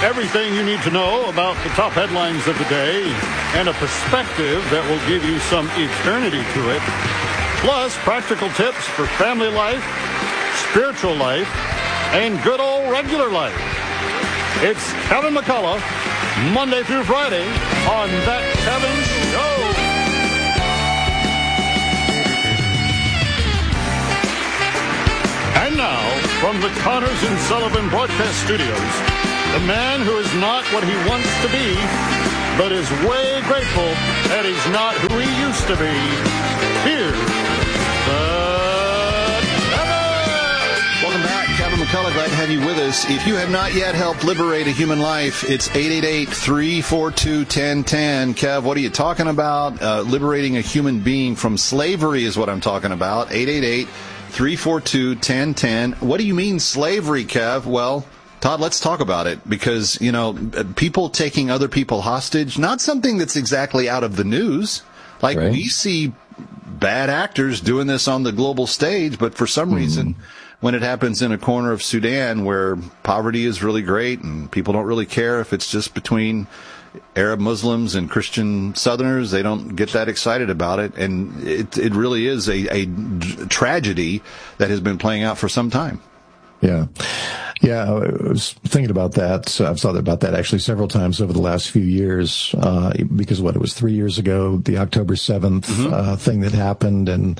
Everything you need to know about the top headlines of the day and a perspective that will give you some eternity to it. Plus, practical tips for family life, spiritual life, and good old regular life. It's Kevin McCullough, Monday through Friday on That Kevin Show. And now, from the Connors and Sullivan Broadcast Studios, the man who is not what he wants to be, but is way grateful that he's not who he used to be. Here's Kevin! Welcome back. Kevin McCullough, glad to have you with us. If you have not yet helped liberate a human life, it's 888-342-1010. Kev, what are you talking about? Liberating a human being from slavery is what I'm talking about. 888-342-1010. What do you mean slavery, Kev? Well, Todd, let's talk about it because, you know, people taking other people hostage, not something that's exactly out of the news. Like, right. We see bad actors doing this on the global stage, but for some reason, when it happens in a corner of Sudan where poverty is really great and people don't really care if it's just between Arab Muslims and Christian Southerners, they don't get that excited about it. And it really is a tragedy that has been playing out for some time. Yeah. Yeah, I was thinking about that. I've thought about that actually several times over the last few years, because it was 3 years ago, the October 7th thing that happened, and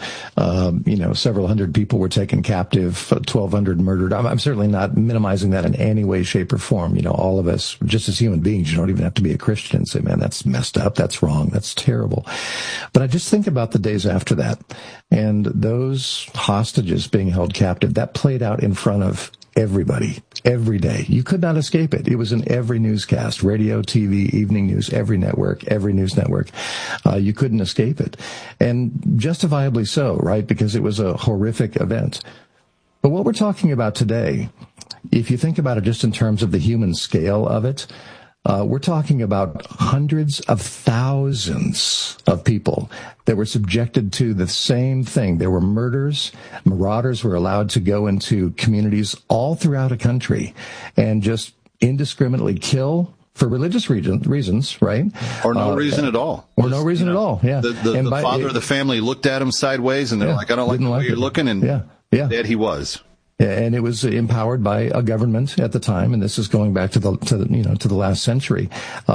several hundred people were taken captive, 1,200 murdered. I'm certainly not minimizing that in any way, shape, or form. You know, all of us, just as human beings, you don't even have to be a Christian and say, man, that's messed up, that's wrong, that's terrible. But I just think about the days after that, and those hostages being held captive, that played out in front of everybody, every day. You could not escape it. It was in every newscast, radio, TV, evening news, every network, every news network. You couldn't escape it. And justifiably so, right? Because it was a horrific event. But what we're talking about today, if you think about it just in terms of the human scale of it, we're talking about hundreds of thousands of people that were subjected to the same thing. There were murders. Marauders were allowed to go into communities all throughout a country and just indiscriminately kill for religious reasons, right? Or no reason at all. Or no reason at all, yeah. The father of the family looked at him sideways, and they're like, I don't like the way you're looking, and dead he was. And it was empowered by a government at the time, and this is going back to the last century.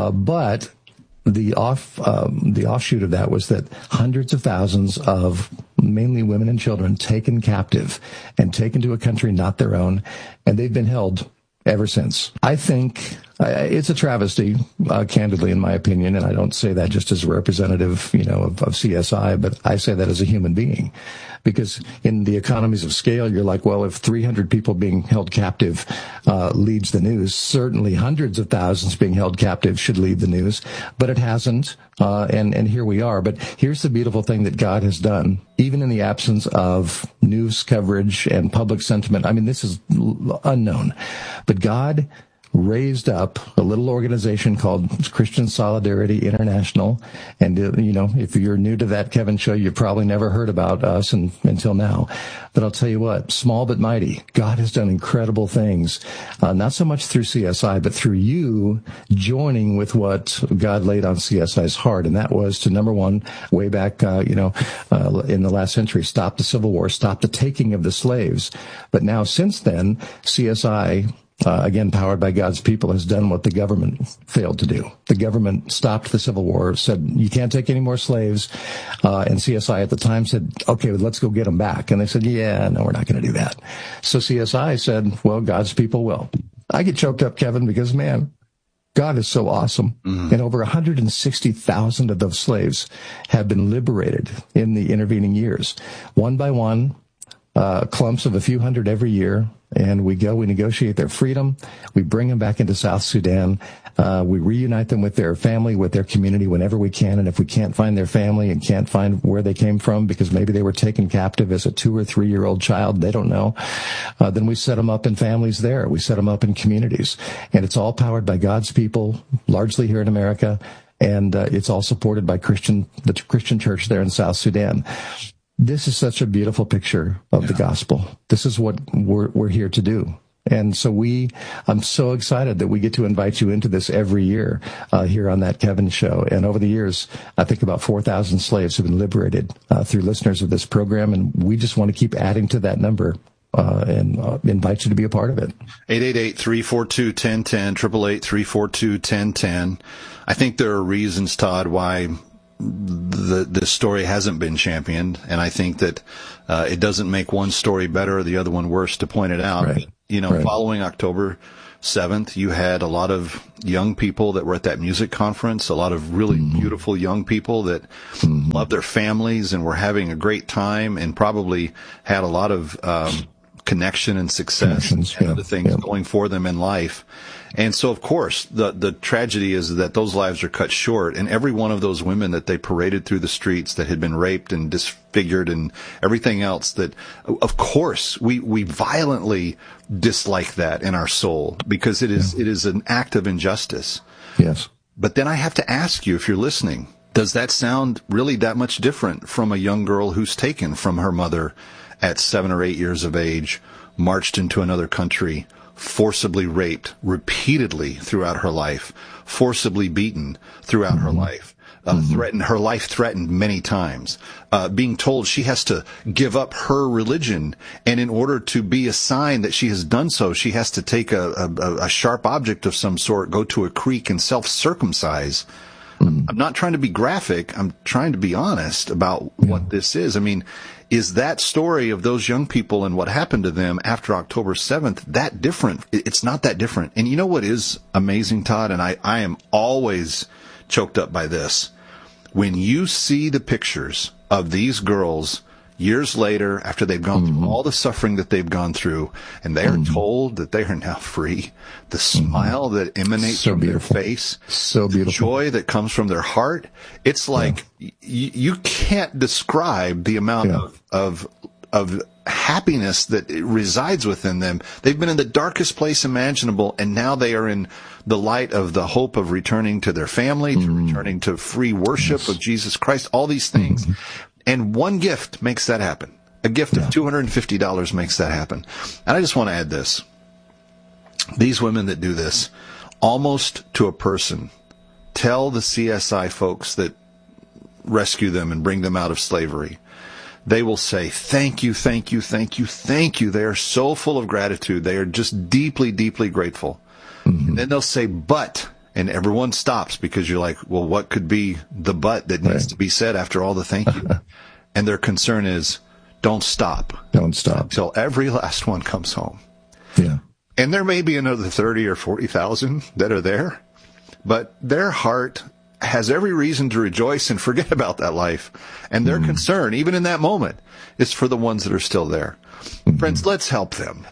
But the offshoot of that was that hundreds of thousands of mainly women and children taken captive and taken to a country not their own, and they've been held ever since. I think it's a travesty, candidly, in my opinion, and I don't say that just as a representative, of CSI, but I say that as a human being. Because in the economies of scale, you're like, well, if 300 people being held captive leads the news, certainly hundreds of thousands being held captive should lead the news. But it hasn't, and here we are. But here's the beautiful thing that God has done, even in the absence of news coverage and public sentiment. I mean, this is unknown. But God raised up a little organization called Christian Solidarity International. And, if you're new to that Kevin show, you've probably never heard about us until now. But I'll tell you what, small but mighty, God has done incredible things, not so much through CSI, but through you joining with what God laid on CSI's heart. And that was to, number one, way back, in the last century, stop the Civil War, stop the taking of the slaves. But now, since then, CSI, again, powered by God's people, has done what the government failed to do. The government stopped the Civil War, said, you can't take any more slaves. And CSI at the time said, okay, let's go get them back. And they said, yeah, no, we're not going to do that. So CSI said, well, God's people will. I get choked up, Kevin, because, man, God is so awesome. And over 160,000 of those slaves have been liberated in the intervening years. One by one, clumps of a few hundred every year. And we negotiate their freedom. We bring them back into South Sudan. We reunite them with their family, with their community whenever we can. And if we can't find their family and can't find where they came from because maybe they were taken captive as a 2 or 3 year old child, they don't know, then we set them up in families there. We set them up in communities. And it's all powered by God's people, largely here in America. And it's all supported by the Christian church there in South Sudan. This is such a beautiful picture of the gospel. This is what we're here to do. And so I'm so excited that we get to invite you into this every year here on That Kevin Show. And over the years, I think about 4,000 slaves have been liberated through listeners of this program, and we just want to keep adding to that number and invite you to be a part of it. 888-342-1010, 888-342-1010. I think there are reasons, Todd, why the story hasn't been championed, and I think that it doesn't make one story better or the other one worse to point it out. Right. Following October 7th, you had a lot of young people that were at that music conference, a lot of really beautiful young people that love their families and were having a great time and probably had a lot of connection and success and other things going for them in life. And so, of course, the tragedy is that those lives are cut short, and every one of those women that they paraded through the streets that had been raped and disfigured and everything else, that, of course, we violently dislike that in our soul because it is an act of injustice. Yes. But then I have to ask you, if you're listening, does that sound really that much different from a young girl who's taken from her mother at 7 or 8 years of age, marched into another country, forcibly raped repeatedly throughout her life, forcibly beaten throughout her life, threatened many times, being told she has to give up her religion, and in order to be a sign that she has done so, she has to take a sharp object of some sort, go to a creek and self-circumcise. I'm not trying to be graphic. I'm trying to be honest about what this is. I mean, is that story of those young people and what happened to them after October 7th that different? It's not that different. And you know what is amazing, Todd? And I am always choked up by this. When you see the pictures of these girls years later, after they've gone through all the suffering that they've gone through, and they are told that they are now free, the smile that emanates from their face, the joy that comes from their heart, it's like you can't describe the amount of happiness that resides within them. They've been in the darkest place imaginable, and now they are in the light of the hope of returning to their family, to returning to free worship of Jesus Christ, all these things. And one gift makes that happen. A gift of $250 makes that happen. And I just want to add this. These women that do this, almost to a person, tell the CSI folks that rescue them and bring them out of slavery, they will say, thank you, thank you, thank you, thank you. They are so full of gratitude. They are just deeply, deeply grateful. And then they'll say, but, and everyone stops because you're like, well, what could be the but that needs to be said after all the thank you? And their concern is, don't stop. Don't stop. Until every last one comes home. Yeah. And there may be another 30 or 40,000 that are there, but their heart has every reason to rejoice and forget about that life. And their concern, even in that moment, is for the ones that are still there. Friends, let's help them.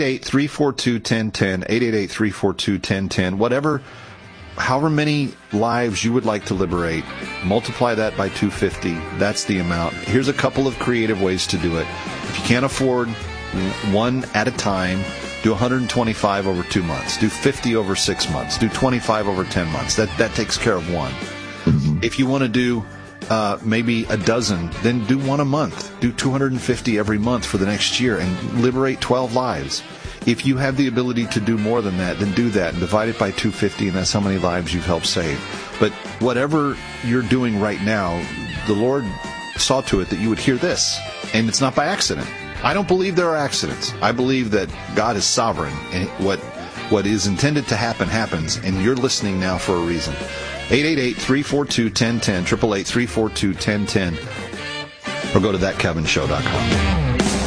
888-342-1010, 888-342-1010, however many lives you would like to liberate, multiply that by 250. That's the amount. Here's a couple of creative ways to do it. If you can't afford one at a time, do 125 over 2 months. Do 50 over 6 months. Do 25 over 10 months. That takes care of one. If you want to do maybe a dozen, then do one a month. Do 250 every month for the next year and liberate 12 lives. If you have the ability to do more than that, then do that and divide it by 250, and that's how many lives you've helped save. But whatever you're doing right now, the Lord saw to it that you would hear this, and it's not by accident. I don't believe there are accidents. I believe that God is sovereign, and what is intended to happen happens, and you're listening now for a reason. 888-342-1010, 888-342-1010, or go to thatkevinshow.com.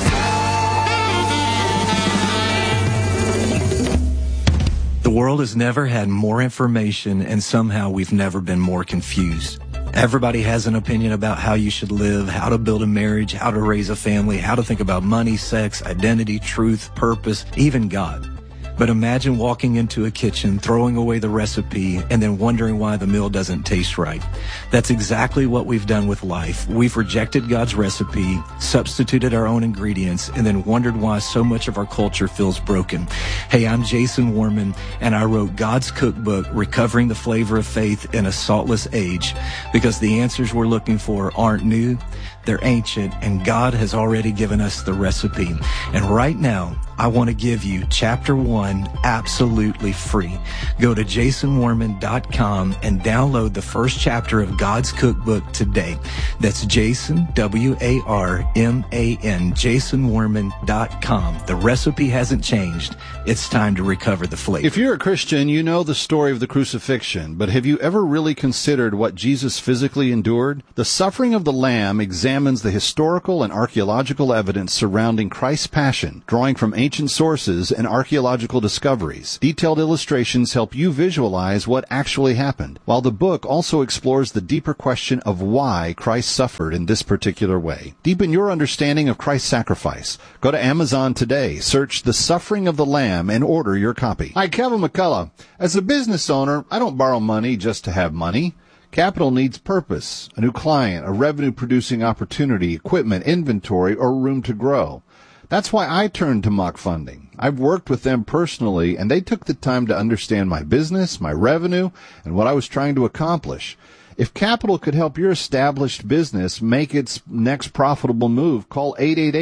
The world has never had more information, and somehow we've never been more confused. Everybody has an opinion about how you should live, how to build a marriage, how to raise a family, how to think about money, sex, identity, truth, purpose, even God. But imagine walking into a kitchen, throwing away the recipe, and then wondering why the meal doesn't taste right. That's exactly what we've done with life. We've rejected God's recipe, substituted our own ingredients, and then wondered why so much of our culture feels broken. Hey, I'm Jason Warman, and I wrote God's Cookbook, Recovering the Flavor of Faith in a Saltless Age, because the answers we're looking for aren't new. They're ancient, and God has already given us the recipe. And right now, I want to give you chapter 1 absolutely free. Go to jasonwarman.com and download the first chapter of God's Cookbook today. That's Jason, W-A-R-M-A-N, jasonwarman.com. The recipe hasn't changed. It's time to recover the flavor. If you're a Christian, you know the story of the crucifixion, but have you ever really considered what Jesus physically endured? The Suffering of the Lamb examines the historical and archaeological evidence surrounding Christ's passion, drawing from ancient sources and archaeological discoveries. Detailed illustrations help you visualize what actually happened, while the book also explores the deeper question of why Christ suffered in this particular way. Deepen your understanding of Christ's sacrifice. Go to Amazon today, search The Suffering of the Lamb, and order your copy. Hi, Kevin McCullough. As a business owner, I don't borrow money just to have money. Capital needs purpose, a new client, a revenue-producing opportunity, equipment, inventory, or room to grow. That's why I turned to Mock Funding. I've worked with them personally, and they took the time to understand my business, my revenue, and what I was trying to accomplish. If capital could help your established business make its next profitable move, call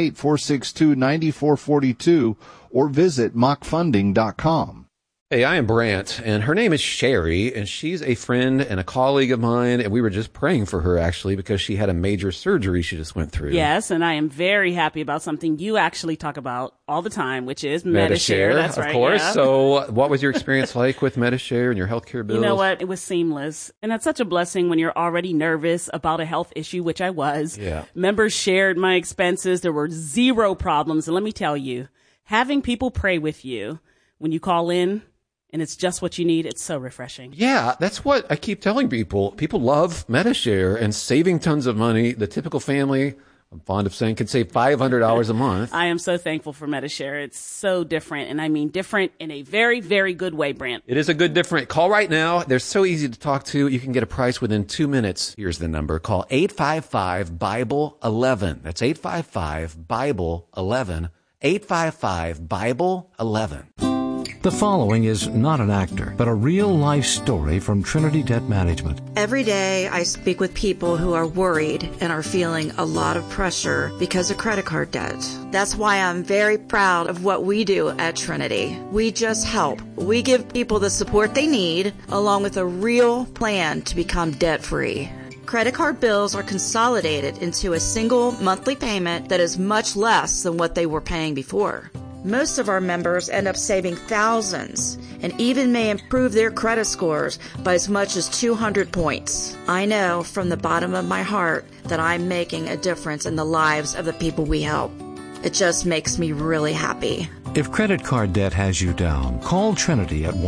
888-462-9442 or visit mockfunding.com. Hey, I am Brant, and her name is Sherry, and she's a friend and a colleague of mine, and we were just praying for her, actually, because she had a major surgery she just went through. Yes, and I am very happy about something you actually talk about all the time, which is Medi-Share. That's right, of course. Yeah. So what was your experience like with Medi-Share and your healthcare bills? You know what? It was seamless. And that's such a blessing when you're already nervous about a health issue, which I was. Yeah. Members shared my expenses. There were zero problems. And let me tell you, having people pray with you when you call in, and it's just what you need, it's so refreshing. Yeah, that's what I keep telling people. People love Medi-Share and saving tons of money. The typical family, I'm fond of saying, can save $500 a month. I am so thankful for Medi-Share. It's so different, and I mean different in a very, very good way, Brant. It is a good different. Call right now. They're so easy to talk to. You can get a price within 2 minutes. Here's the number. Call 855-BIBLE-11. That's 855-BIBLE-11. 855-BIBLE-11. The following is not an actor, but a real-life story from Trinity Debt Management. Every day I speak with people who are worried and are feeling a lot of pressure because of credit card debt. That's why I'm very proud of what we do at Trinity. We just help. We give people the support they need, along with a real plan to become debt-free. Credit card bills are consolidated into a single monthly payment that is much less than what they were paying before. Most of our members end up saving thousands and even may improve their credit scores by as much as 200 points. I know from the bottom of my heart that I'm making a difference in the lives of the people we help. It just makes me really happy. If credit card debt has you down, call Trinity at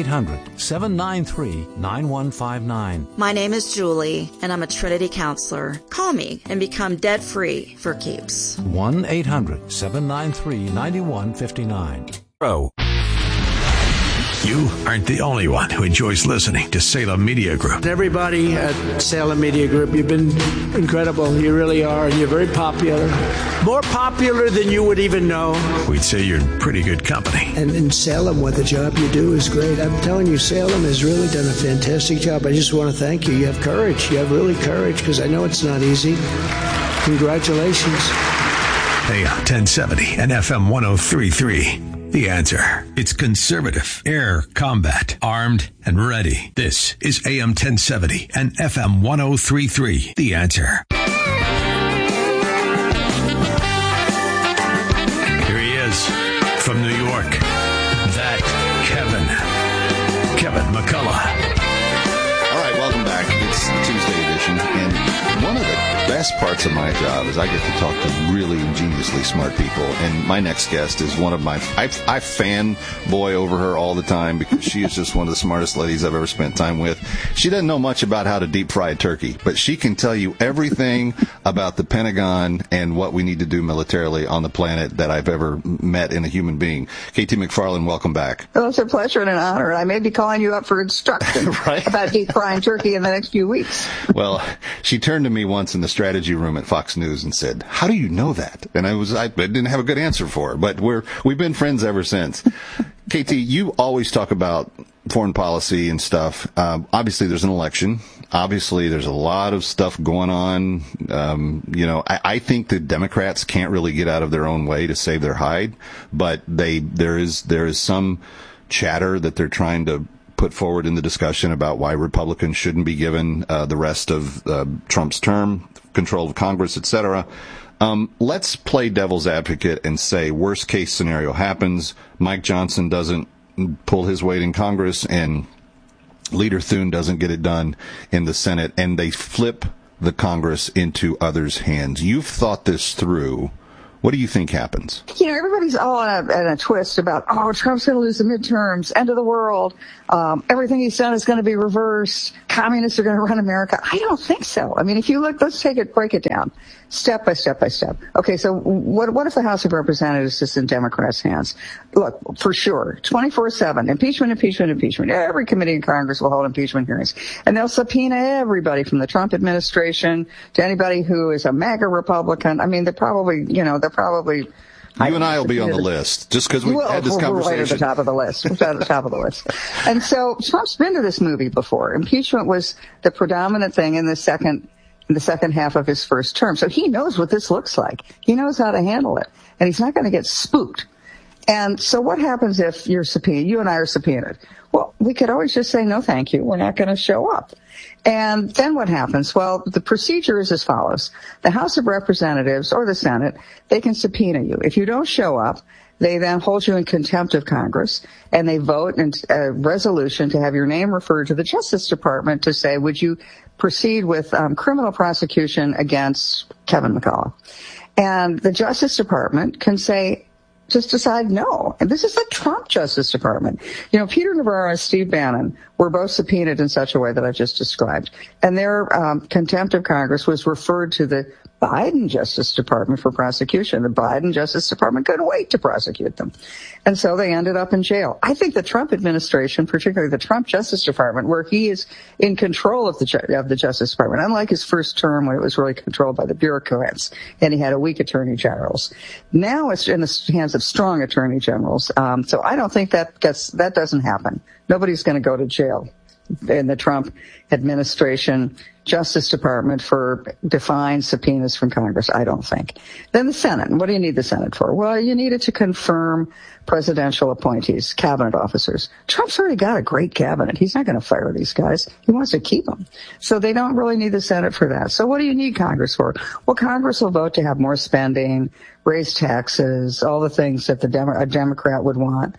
1-800-793-9159. My name is Julie, and I'm a Trinity counselor. Call me and become debt-free for keeps. 1-800-793-9159. Pro. You aren't the only one who enjoys listening to Salem Media Group. Everybody at Salem Media Group, you've been incredible. You really are. And you're very popular. More popular than you would even know. We'd say you're in pretty good company. And in Salem, what the job you do is great. I'm telling you, Salem has really done a fantastic job. I just want to thank you. You have courage. You have really courage, because I know it's not easy. Congratulations. AM 1070 and FM 103.3. The Answer. It's conservative, air combat, armed and ready. This is AM 1070 and FM 103.3. The Answer. Here he is from New York. That Kevin McCullough. All right, welcome back. It's the Tuesday edition, and one of the best parts of my job is I get to talk to really ingeniously smart people. And my next guest is one of my, I fanboy over her all the time because she is just one of the smartest ladies I've ever spent time with. She doesn't know much about how to deep fry a turkey, but she can tell you everything about the Pentagon and what we need to do militarily on the planet that I've ever met in a human being. KT McFarland, welcome back. Well, it's a pleasure and an honor. I may be calling you up for instruction right? about deep frying turkey in the next few weeks. Well, she turned to me once in the strategy room at Fox News and said, "How do you know that?" And I didn't have a good answer for her, but we've been friends ever since. KT, you always talk about foreign policy and stuff, obviously there's an election. Obviously there's a lot of stuff going on. I think the Democrats can't really get out of their own way to save their hide, but there is some chatter that they're trying to put forward in the discussion about why Republicans shouldn't be given the rest of Trump's term, control of Congress, etc. Let's play devil's advocate and say worst case scenario happens. Mike Johnson doesn't pull his weight in Congress and Leader Thune doesn't get it done in the Senate, and they flip the Congress into others' hands. You've thought this through. What do you think happens? Everybody's all in a twist about, Trump's going to lose the midterms, end of the world, everything he's done is going to be reversed, communists are going to run America. I don't think so. I mean, if you look, let's break it down, step by step by step. Okay, so what if the House of Representatives is in Democrats' hands? Look, for sure, 24/7, impeachment. Every committee in Congress will hold impeachment hearings, and they'll subpoena everybody from the Trump administration to anybody who is a MAGA Republican. I mean, they're probably. You and I will be on the list, just because we've had this conversation. We're right at the top of the list. We're at the top of the list. And so Trump's been to this movie before. Impeachment was the predominant thing in the second half of his first term. So he knows what this looks like. He knows how to handle it. And he's not going to get spooked. And so what happens if you're subpoenaed? You and I are subpoenaed. Well, we could always just say, no, thank you. We're not going to show up. And then what happens? Well, the procedure is as follows. The House of Representatives or the Senate, they can subpoena you. If you don't show up, they then hold you in contempt of Congress, and they vote in a resolution to have your name referred to the Justice Department to say, would you proceed with criminal prosecution against Kevin McCullough? And the Justice Department can say, just decide no. And this is the Trump Justice Department. Peter Navarro and Steve Bannon were both subpoenaed in such a way that I just described. And their contempt of Congress was referred to the Biden Justice Department for prosecution. The Biden Justice Department couldn't wait to prosecute them. And so they ended up in jail. I think the Trump administration, particularly the Trump Justice Department, where he is in control of the Justice Department, unlike his first term when it was really controlled by the bureaucrats and he had a weak attorney generals. Now it's in the hands of strong attorney generals. So I don't think that doesn't happen. Nobody's going to go to jail in the Trump administration Justice Department for defying subpoenas from Congress, I don't think. Then the Senate. What do you need the Senate for? Well, you need it to confirm presidential appointees, cabinet officers. Trump's already got a great cabinet. He's not going to fire these guys. He wants to keep them. So they don't really need the Senate for that. So what do you need Congress for? Well, Congress will vote to have more spending, raise taxes, all the things that a Democrat would want.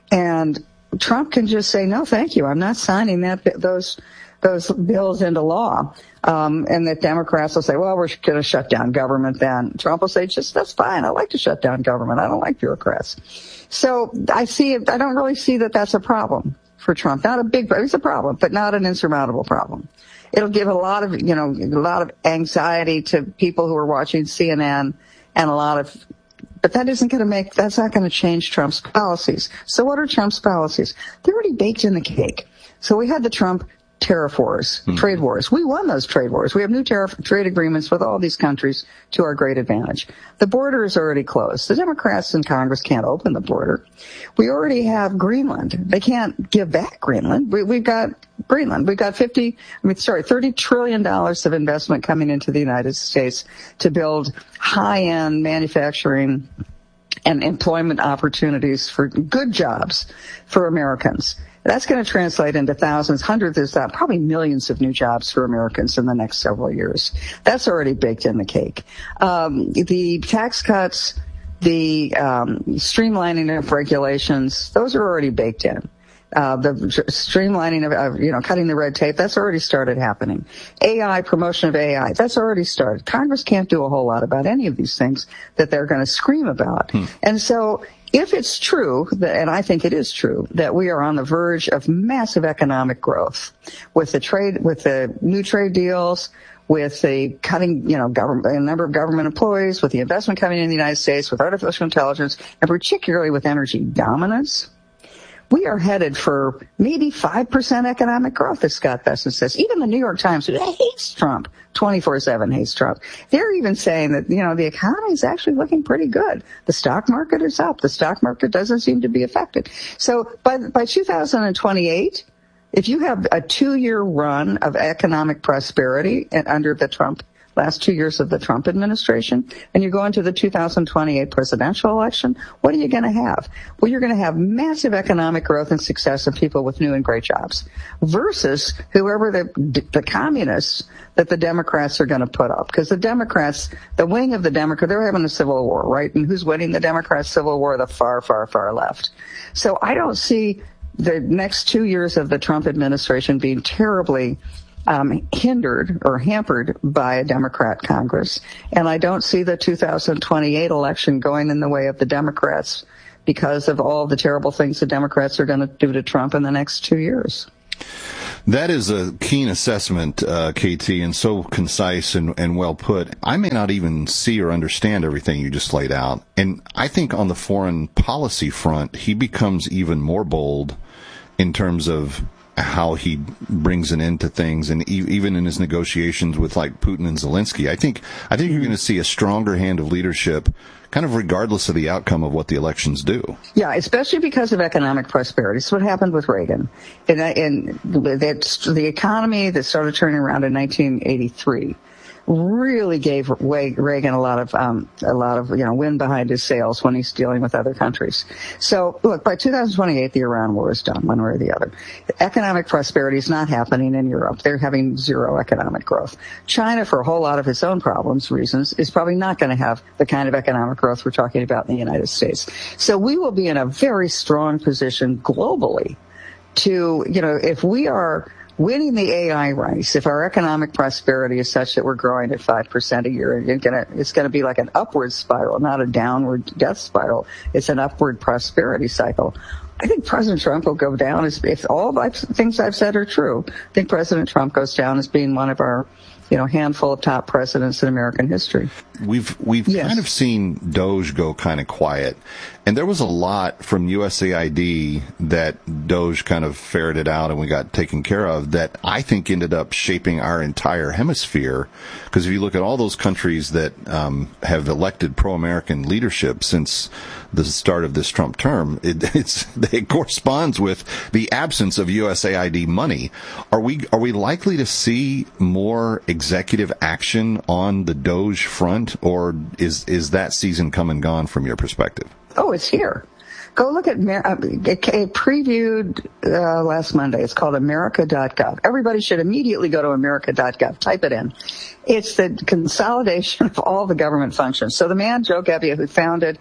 And Trump can just say, no, thank you. I'm not signing those bills into law. And the Democrats will say, well, we're going to shut down government then. Trump will say, that's fine. I like to shut down government. I don't like bureaucrats. So I don't really see that that's a problem for Trump. It's a problem, but not an insurmountable problem. It'll give a lot of anxiety to people who are watching CNN but that's not going to change Trump's policies. So what are Trump's policies? They're already baked in the cake. So we had the Trump tariff wars, trade wars. We won those trade wars. We have new trade agreements with all these countries to our great advantage. The border is already closed. The Democrats in Congress can't open the border. We already have Greenland. They can't give back Greenland. We've got Greenland. We've got $30 trillion of investment coming into the United States to build high-end manufacturing and employment opportunities for good jobs for Americans. That's going to translate into thousands, hundreds, probably millions of new jobs for Americans in the next several years. That's already baked in the cake. The tax cuts, the streamlining of regulations, those are already baked in. The streamlining of cutting the red tape, that's already started happening. Promotion of AI, that's already started. Congress can't do a whole lot about any of these things that they're going to scream about. And so if it's true, and I think it is true, that we are on the verge of massive economic growth with the new trade deals, with the cutting, a number of government employees, with the investment coming in the United States, with artificial intelligence, and particularly with energy dominance, we are headed for maybe 5% economic growth, as Scott Bessent says. Even the New York Times, who hates Trump, 24/7 hates Trump, they're even saying that, the economy is actually looking pretty good. The stock market is up. The stock market doesn't seem to be affected. So by 2028, if you have a 2-year run of economic prosperity and under the last 2 years of the Trump administration, and you go into the 2028 presidential election, what are you going to have? Well, you're going to have massive economic growth and success of people with new and great jobs versus whoever the communists that the Democrats are going to put up. Because the Democrats, the wing of the Democrat, they're having a civil war, right? And who's winning the Democrats' civil war? The far, far, far left. So I don't see the next 2 years of the Trump administration being terribly hindered or hampered by a Democrat Congress. And I don't see the 2028 election going in the way of the Democrats because of all the terrible things the Democrats are going to do to Trump in the next 2 years. That is a keen assessment, KT, and so concise and well put. I may not even see or understand everything you just laid out. And I think on the foreign policy front, he becomes even more bold in terms of how he brings an end to things, and even in his negotiations with like Putin and Zelensky, I think you're going to see a stronger hand of leadership, kind of regardless of the outcome of what the elections do. Yeah, especially because of economic prosperity. It's what happened with Reagan, and the economy that started turning around in 1983. Really gave Reagan a lot of wind behind his sails when he's dealing with other countries. So look, by 2028, the Iran war is done, one way or the other. Economic prosperity is not happening in Europe. They're having zero economic growth. China, for a whole lot of its own reasons, is probably not going to have the kind of economic growth we're talking about in the United States. So we will be in a very strong position globally to, if we are winning the AI race, if our economic prosperity is such that we're growing at 5% a year, it's going to be like an upward spiral, not a downward death spiral. It's an upward prosperity cycle. I think President Trump will go down if all the things I've said are true. I think President Trump goes down as being one of our, handful of top presidents in American history. We've kind of seen Doge go kind of quiet. And there was a lot from USAID that Doge kind of ferreted out and we got taken care of that I think ended up shaping our entire hemisphere. Because if you look at all those countries that have elected pro-American leadership since the start of this Trump term, it corresponds with the absence of USAID money. Are we likely to see more executive action on the Doge front, or is that season come and gone from your perspective? Oh, it's here. Go look at it previewed last Monday. It's called America.gov. Everybody should immediately go to America.gov. Type it in. It's the consolidation of all the government functions. So the man, Joe Gebbia, who founded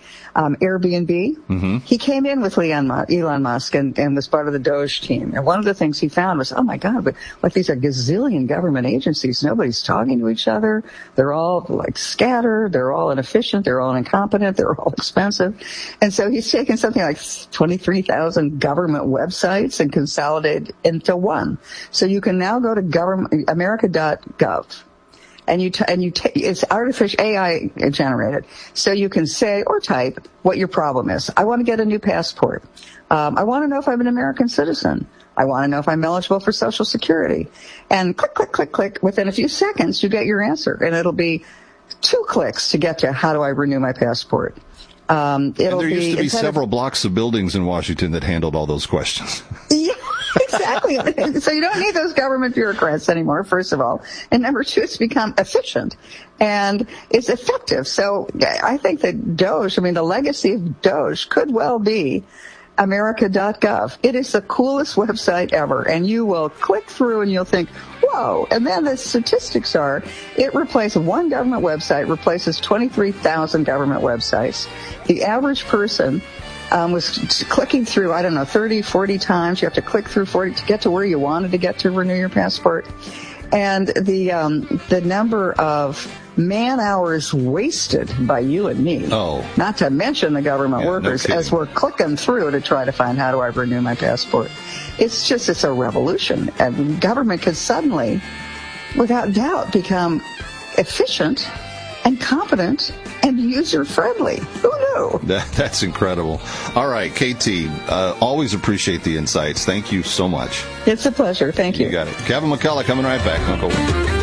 Airbnb, he came in with Elon Musk and was part of the Doge team. And one of the things he found was, oh my God, but like these are gazillion government agencies. Nobody's talking to each other. They're all like scattered. They're all inefficient. They're all incompetent. They're all expensive. And so he's taken something like 23,000 government websites and consolidated into one. So you can now go to America.gov. And it's artificial AI generated. So you can say or type what your problem is. I want to get a new passport. I want to know if I'm an American citizen. I want to know if I'm eligible for Social Security. And click, click, click, click. Within a few seconds, you get your answer. And it'll be 2 clicks to get to how do I renew my passport. And there used to be several blocks of buildings in Washington that handled all those questions. Yeah, exactly. So you don't need those government bureaucrats anymore, first of all. And number two, it's become efficient and it's effective. So I think that Doge, the legacy of Doge could well be America.gov. It is the coolest website ever. And you will click through and you'll think, whoa. And then the statistics are, it replaces one government website, replaces 23,000 government websites. The average person was clicking through, 30, 40 times. You have to click through 40 to get to where you wanted to get to renew your passport. And the number of man hours wasted by you and me, not to mention the government workers, as we're clicking through to try to find how do I renew my passport. It's a revolution. And government could suddenly, without doubt, become efficient and competent and user-friendly. Who knew? That's incredible. All right, KT, always appreciate the insights. Thank you so much. It's a pleasure. Thank you. You got it. Kevin McCullough coming right back. Don't go away.